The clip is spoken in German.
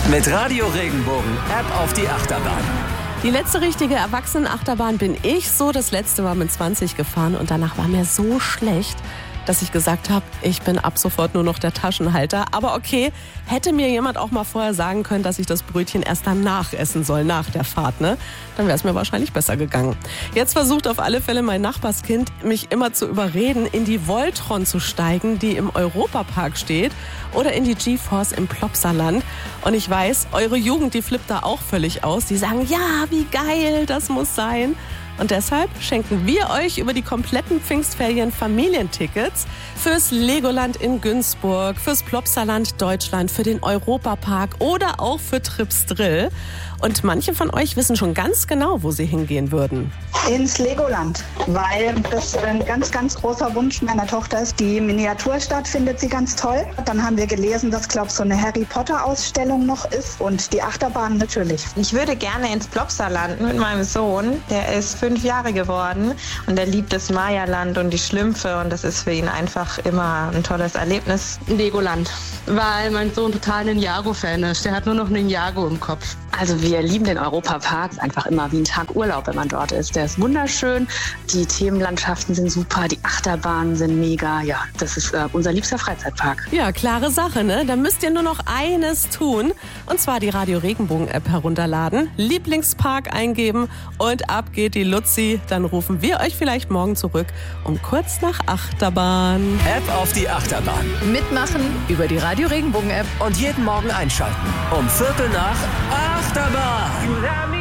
Mit Radio Regenbogen ab auf die Achterbahn. Die letzte richtige Erwachsenenachterbahn bin ich so das letzte Mal mit 20 gefahren und danach war mir so schlecht, dass ich gesagt habe, ich bin ab sofort nur noch der Taschenhalter. Aber okay, hätte mir jemand auch mal vorher sagen können, dass ich das Brötchen erst danach essen soll, nach der Fahrt, ne? Dann wäre es mir wahrscheinlich besser gegangen. Jetzt versucht auf alle Fälle mein Nachbarskind, mich immer zu überreden, in die Voltron zu steigen, die im Europapark steht, oder in die GeForce im Plopsaland. Und ich weiß, eure Jugend, die flippt da auch völlig aus. Die sagen, ja, wie geil, das muss sein. Und deshalb schenken wir euch über die kompletten Pfingstferien Familientickets fürs Legoland in Günzburg, fürs Plopsaland Deutschland, für den Europapark oder auch für Trips Drill. Und manche von euch wissen schon ganz genau, wo sie hingehen würden. Ins Legoland, weil das ein ganz, ganz großer Wunsch meiner Tochter ist. Die Miniaturstadt findet sie ganz toll. Dann haben wir gelesen, dass, glaube ich, so eine Harry Potter Ausstellung noch ist und die Achterbahn natürlich. Ich würde gerne ins Plopsaland mit meinem Sohn. Der ist 5 Jahre geworden und er liebt das Maya-Land und die Schlümpfe und das ist für ihn einfach immer ein tolles Erlebnis. Legoland, weil mein Sohn total ein Ninjago-Fan ist. Der hat nur noch Ninjago im Kopf. Also wir lieben den Europapark. Ist einfach immer wie ein Tag Urlaub, wenn man dort ist. Der ist wunderschön. Die Themenlandschaften sind super. Die Achterbahnen sind mega. Ja, das ist unser liebster Freizeitpark. Ja, klare Sache, ne? Da müsst ihr nur noch eines tun. Und zwar die Radio Regenbogen App herunterladen, Lieblingspark eingeben und ab geht die Luzi. Dann rufen wir euch vielleicht morgen zurück um kurz nach Achterbahn. App auf die Achterbahn. Mitmachen über die Radio Regenbogen App. Und jeden Morgen einschalten. Um 7:45 Achterbahn.